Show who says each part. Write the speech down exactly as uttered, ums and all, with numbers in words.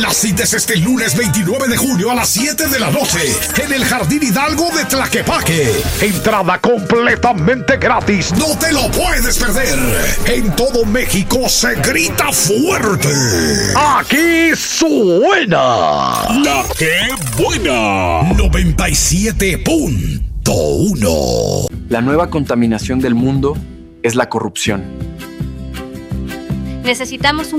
Speaker 1: La cita es este lunes veintinueve de junio a las siete de la noche en el Jardín Hidalgo de Tlaquepaque. Entrada completamente gratis. No te lo puedes perder. En todo México se grita fuerte. Aquí suena La Que Buena. noventa y siete punto uno.
Speaker 2: La nueva contaminación del mundo es la corrupción.
Speaker 3: Necesitamos un